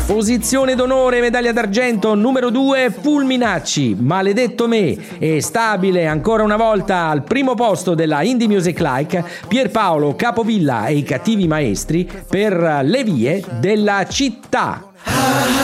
Posizione d'onore, medaglia d'argento numero 2, Fulminacci, Maledetto me, e stabile ancora una volta al primo posto della Indie Music Like, Pierpaolo Capovilla e i Cattivi Maestri per Le vie della città.